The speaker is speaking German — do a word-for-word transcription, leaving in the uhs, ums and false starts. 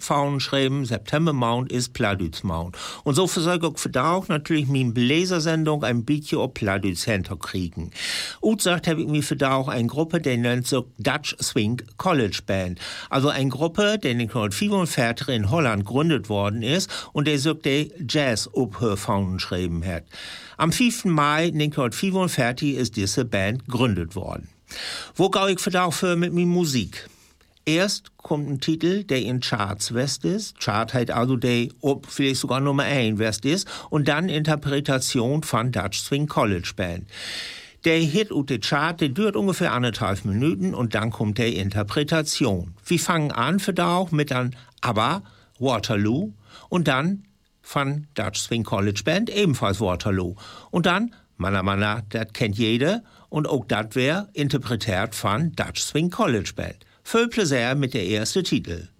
Faun schreiben, September Mount ist Plattdütsch Mount. Und so versuche ich für da auch natürlich mit Bläsersendung ein bisschen auf Plattdütsch hinterkriegen. Und sagt habe ich mir für da auch eine Gruppe, die nennt sich Dutch Swing College Band. Also eine Gruppe, die neunzehnhundertfünfundvierzig in Holland gegründet worden ist und der sagt, die Jazz aufhörfaun schreiben hat. Am fünften Mai neunzehnhundertfünfundvierzig ist diese Band gegründet worden. Wo gehe ich für da auch für mit mir Musik? Erst kommt ein Titel, der in Charts west ist. Chart heißt also der, ob vielleicht sogar Nummer ein west ist. Und dann Interpretation von Dutch Swing College Band. Der Hit und der Chart, der dauert ungefähr anderthalb Minuten und dann kommt der Interpretation. Wir fangen an für da auch mit dann ABBA, Waterloo und dann von Dutch Swing College Band ebenfalls Waterloo. Und dann Manna Manna, das kennt jeder und auch das wäre interpretiert von Dutch Swing College Band. Viel Plaisir mit der ersten Titel.